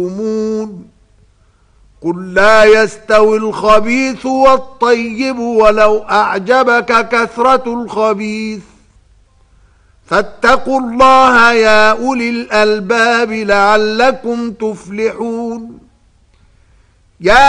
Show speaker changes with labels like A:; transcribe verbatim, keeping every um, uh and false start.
A: قل لا يستوي الخبيث والطيب ولو أعجبك كثرة الخبيث فاتقوا الله يا أولي الألباب لعلكم تفلحون. يا